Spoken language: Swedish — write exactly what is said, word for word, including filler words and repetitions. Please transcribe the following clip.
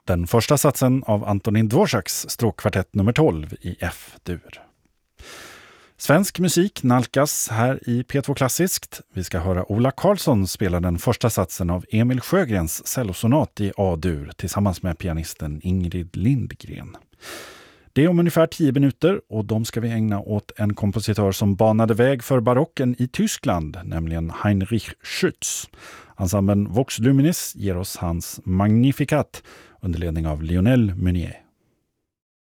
Den första satsen av Antonin Dvořáks stråkkvartett nummer tolv i F-dur. Svensk musik nalkas här i P två Klassiskt. Vi ska höra Ola Karlsson spela den första satsen av Emil Sjögrens cellosonat i A-dur tillsammans med pianisten Ingrid Lindgren. Det är om ungefär tio minuter och de ska vi ägna åt en kompositör som banade väg för barocken i Tyskland, nämligen Heinrich Schütz. Ensemblen Vox Luminis ger oss hans Magnificat under ledning av Lionel Meunier.